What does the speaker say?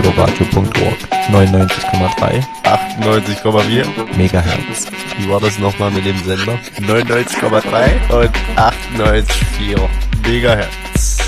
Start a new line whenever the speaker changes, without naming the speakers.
coloradio.org 99,3
98,4
Megahertz.
Wie war das nochmal mit dem Sender? 99,3 und 98,4 Megahertz.